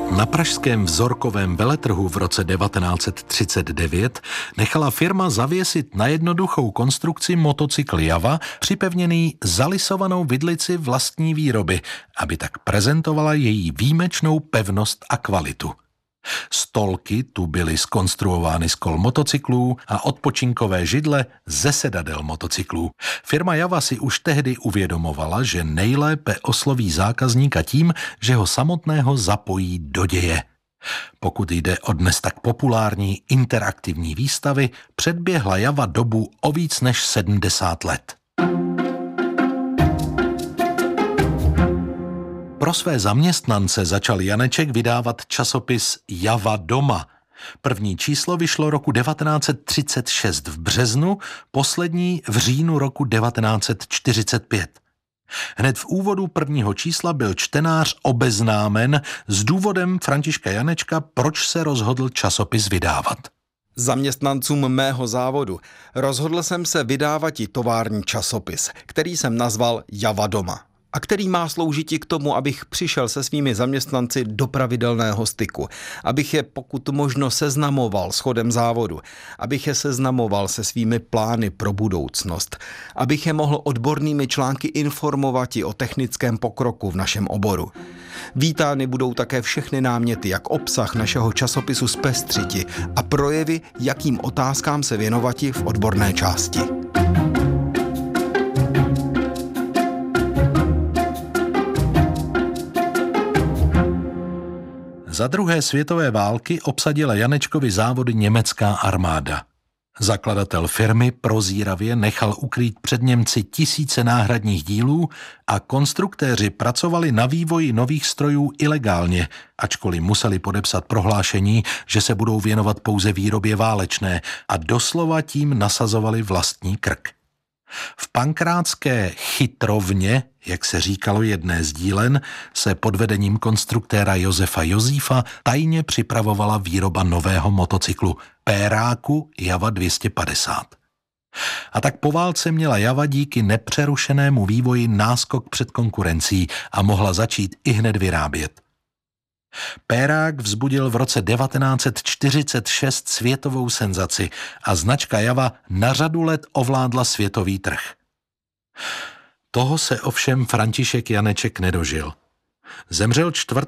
Na pražském vzorkovém veletrhu v roce 1939 nechala firma zavěsit na jednoduchou konstrukci motocykl Java připevněný zalisovanou vidlici vlastní výroby, aby tak prezentovala její výjimečnou pevnost a kvalitu. Stolky tu byly zkonstruovány z kol motocyklů a odpočinkové židle ze sedadel motocyklů. Firma Java si už tehdy uvědomovala, že nejlépe osloví zákazníka tím, že ho samotného zapojí do děje. Pokud jde o dnes tak populární interaktivní výstavy, předběhla Java dobu o víc než 70 let. Pro své zaměstnance začal Janeček vydávat časopis Java doma. První číslo vyšlo roku 1936 v březnu, poslední v říjnu roku 1945. Hned v úvodu prvního čísla byl čtenář obeznámen s důvodem Františka Janečka, proč se rozhodl časopis vydávat. Zaměstnancům mého závodu rozhodl jsem se vydávat i tovární časopis, který jsem nazval Java doma. A který má sloužit i k tomu, abych přišel se svými zaměstnanci do pravidelného styku, abych je pokud možno seznamoval s chodem závodu, abych je seznamoval se svými plány pro budoucnost, abych je mohl odbornými články informovat i o technickém pokroku v našem oboru. Vítány budou také všechny náměty, jak obsah našeho časopisu zpestřiti a projevy, jakým otázkám se věnovati v odborné části. Za druhé světové války obsadila Janečkovi závody německá armáda. Zakladatel firmy prozíravě nechal ukrýt před Němci tisíce náhradních dílů a konstruktéři pracovali na vývoji nových strojů ilegálně, ačkoliv museli podepsat prohlášení, že se budou věnovat pouze výrobě válečné a doslova tím nasazovali vlastní krk. V pankrátské chytrovně, jak se říkalo jedné z dílen, se pod vedením konstruktéra Josefa Josífa tajně připravovala výroba nového motocyklu Péráku Java 250. A tak po válce měla Java díky nepřerušenému vývoji náskok před konkurencí a mohla začít ihned vyrábět. Pérák vzbudil v roce 1946 světovou senzaci a značka Java na řadu let ovládla světový trh. Toho se ovšem František Janeček nedožil. Zemřel 4.